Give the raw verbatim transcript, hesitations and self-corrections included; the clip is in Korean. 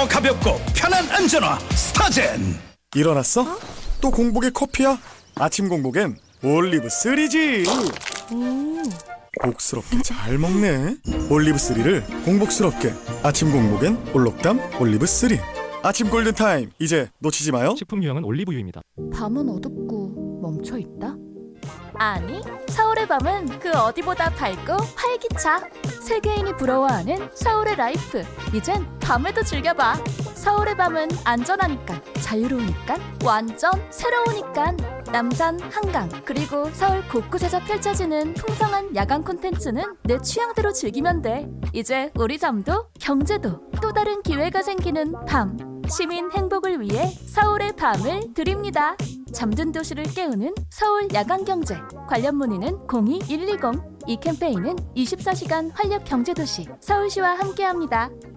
더 가볍고 편한 안전화 스타젠. 일어났어? 어? 또 공복에 커피야? 아침 공복엔 올리브 쓰리지. 음. 복스럽게 잘 먹네. 올리브 쓰리를 공복스럽게. 아침 공복엔 올록담 올리브 쓰리. 아침 골든타임, 이제 놓치지 마요. 식품 유형은 올리브유입니다. 밤은 어둡고 멈춰있다? 아니, 서울의 밤은 그 어디보다 밝고 활기차. 세계인이 부러워하는 서울의 라이프. 이젠 밤에도 즐겨봐. 서울의 밤은 안전하니까, 자유로우니까, 완전 새로우니까. 남산, 한강, 그리고 서울 곳곳에서 펼쳐지는 풍성한 야간 콘텐츠는 내 취향대로 즐기면 돼. 이제 우리 잠도 경제도 또 다른 기회가 생기는 밤. 시민 행복을 위해 서울의 밤을 드립니다. 잠든 도시를 깨우는 서울 야간경제. 관련 문의는 공이 일이공. 이 캠페인은 이십사 시간 활력 경제도시 서울시와 함께합니다.